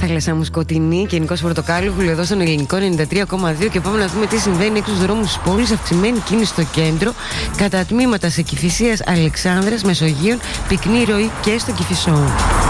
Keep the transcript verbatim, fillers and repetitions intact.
θάλασσα μου σκοτεινή και Νικός Πορτοκάλουγλου εδώ στον Ελληνικό ενενήντα τρία κόμμα δύο και πάμε να δούμε τι συμβαίνει έξω στους δρόμους της πόλης. Αυξημένη κίνηση στο κέντρο, κατά τμήματα σε Κηφισίας, Αλεξάνδρας, Μεσογείων, πυκνή ροή και στο Κηφισό.